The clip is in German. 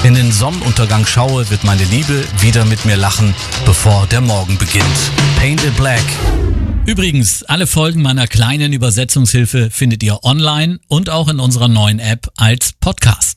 in den Sonnenuntergang schaue, wird meine Liebe wieder mit mir lachen, bevor der Morgen beginnt. Painted Black. Übrigens, alle Folgen meiner kleinen Übersetzungshilfe findet ihr online und auch in unserer neuen App als Podcast.